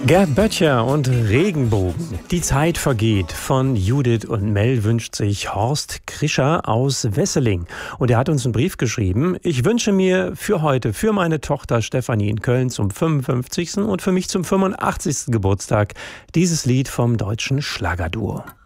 Gerd Böttcher und Regenbogen. Die Zeit vergeht. Von Judith und Mel wünscht sich Horst Krischer aus Wesseling. Und er hat uns einen Brief geschrieben. Ich wünsche mir für heute, für meine Tochter Stefanie in Köln zum 55. und für mich zum 85. Geburtstag dieses Lied vom deutschen Schlagerduo.